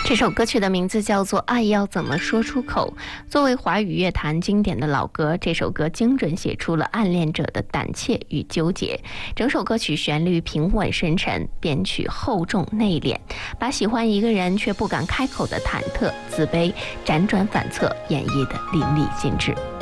这首歌曲的名字叫做《爱要怎么说出口》。作为华语乐坛经典的老歌，这首歌精准写出了暗恋者的胆怯与纠结。整首歌曲旋律平稳深沉，编曲厚重内敛，把喜欢一个人却不敢开口的忐忑、自卑、辗转反侧演绎得淋漓尽致。